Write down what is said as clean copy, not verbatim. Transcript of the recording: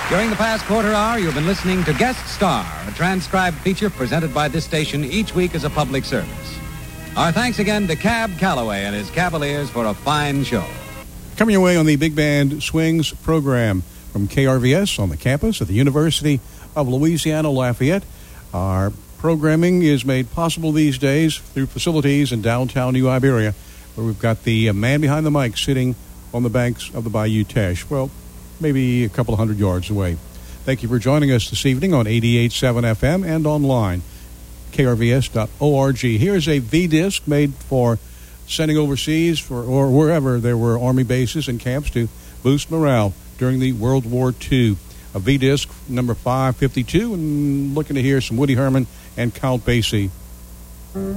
During the past quarter hour, you've been listening to Guest Star, a transcribed feature presented by this station each week as a public service. Our thanks again to Cab Calloway and his Cavaliers for a fine show. Coming your way on the Big Band Swings program from KRVS on the campus of the University of Louisiana Lafayette. Our programming is made possible these days through facilities in downtown New Iberia, where we've got the man behind the mic sitting on the banks of the Bayou Teche. Well, maybe a couple of 100 yards away. Thank you for joining us this evening on 88.7 FM and online, krvs.org. Here's a V-disc made for sending overseas or wherever there were Army bases and camps to boost morale during the World War II. A V-disc number 552, and looking to hear some Woody Herman and Count Basie.